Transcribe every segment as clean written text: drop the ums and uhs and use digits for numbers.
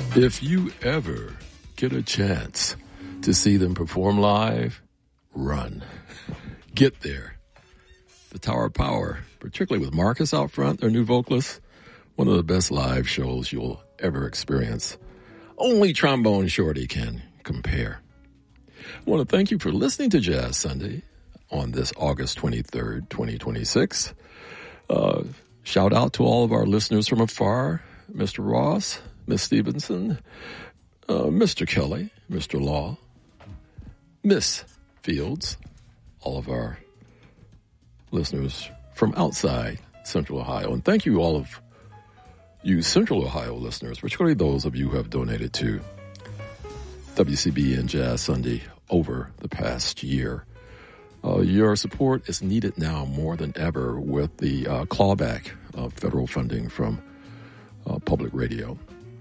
If you ever get a chance to see them perform live, run. Get there. The Tower of Power, particularly with Marcus out front, their new vocalist, one of the best live shows you'll ever experience. Only Trombone Shorty can compare. I want to thank you for listening to Jazz Sunday on this August 23rd, 2026. Shout out to all of our listeners from afar, Mr. Ross, Miss Stevenson, Mr. Kelly, Mr. Law, Miss Fields, all of our listeners from outside Central Ohio. And thank you all of you Central Ohio listeners, particularly those of you who have donated to WCB and Jazz Sunday over the past year. Your support is needed now more than ever with the clawback of federal funding from public radio.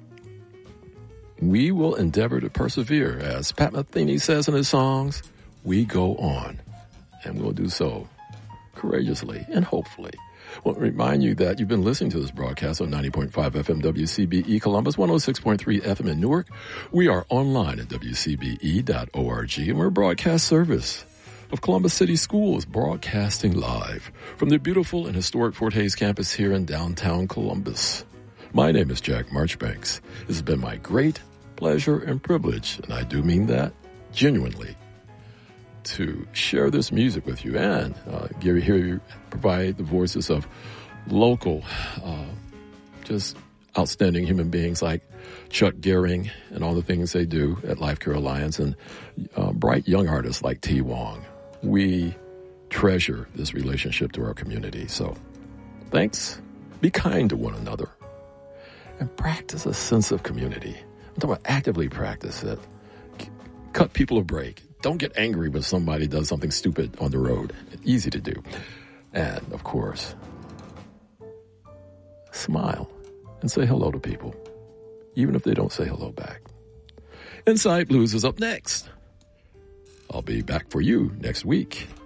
We will endeavor to persevere. As Pat Metheny says in his songs, we go on, and we'll do so courageously and hopefully. I want to remind you that you've been listening to this broadcast on 90.5 FM WCBE Columbus, 106.3 FM in Newark. We are online at WCBE.org, and we're a broadcast service of Columbus City Schools, broadcasting live from the beautiful and historic Fort Hays campus here in downtown Columbus. My name is Jack Marchbanks. This has been my great pleasure and privilege, and I do mean that genuinely, to share this music with you and hear you provide the voices of local, just outstanding human beings like Chuck Gehring and all the things they do at Life Care Alliance, and bright young artists like T. Wong. We treasure this relationship to our community. So thanks. Be kind to one another and practice a sense of community. I'm talking about actively practice it. Cut people a break. Don't get angry when somebody does something stupid on the road. It's easy to do. And, of course, smile and say hello to people, even if they don't say hello back. Inside Blues is up next. I'll be back for you next week.